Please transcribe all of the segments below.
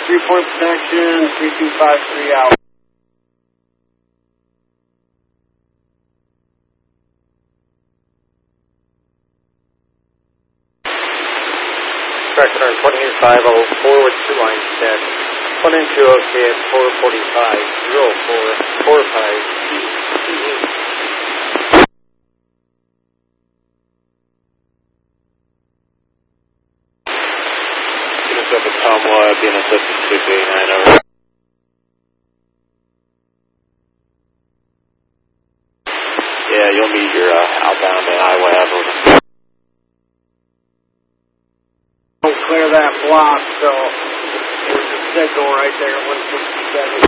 3-point protection, 3253 out. Correct, 125, I'll forward 2 lines check. 1 and 2 okay at 445, 0445. Up at Tom Webb, being at 689 over. Yeah, you'll meet your outbound at iWeb over. Don't clear that block, so there's a signal right there at 167.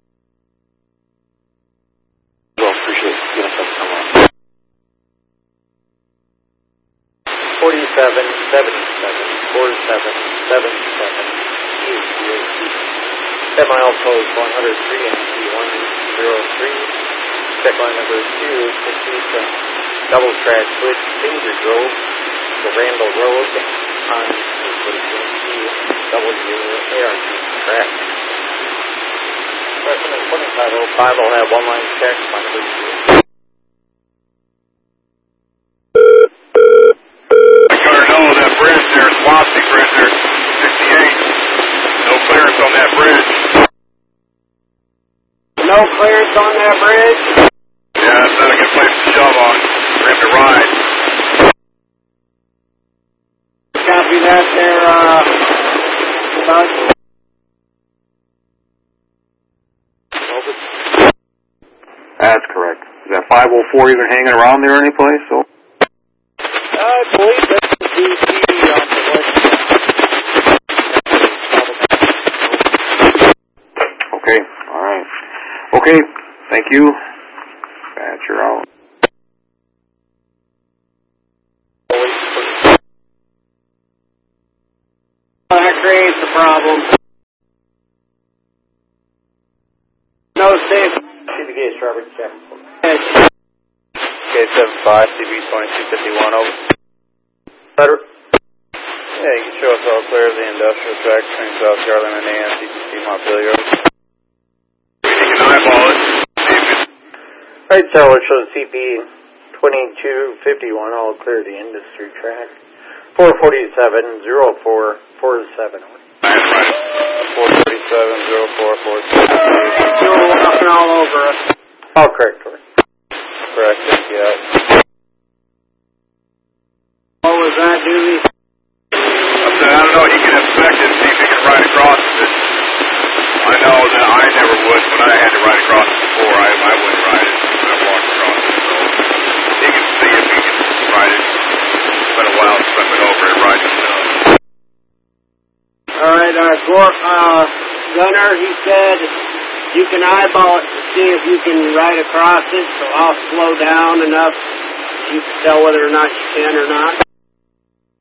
Well, appreciate it. Get us up Tom Webb. 4777, 4777, 10 mile code 103 and 103. Check line number 2, proceed from double track switch Danger Grove to Randall Road on WART track. Question 2505, I'll have 1 line check, line number 2. That bridge there, Swansea Bridge there, 68. No clearance on that bridge. No clearance on that bridge? Yeah, that's not a good place to shove on. For him to ride. Copy that there, Bud. That's correct. Is that 504 even hanging around there any place? So? I believe that's the DC on the west. Okay, all right. Okay, thank you. You're out. That creates a problem. No safe. See the gauge, Robert. Check. Edge. Gauge 75, CB 2251 over. Better. Yeah, you can show us all clear of the industrial track between South Carolina and ANCPC Montpelier. You can eyeball it. Right, Teller shows CP 2251, all clear the industry track. 447, 0447. That's right. 447, 0447. You're walking all over us. Oh, correct. Correct, yeah. What was that, Dooley? I don't know, he can inspect it, see if he can ride across it. I know that I never would when I had to ride across it before. I wouldn't ride it. I walked across it. So he can see if he can ride it. It's been a while since I've been over and riding stuff. All right, Gunner, he said you can eyeball it to see if you can ride across it, so I'll slow down enough so you can tell whether or not you can or not.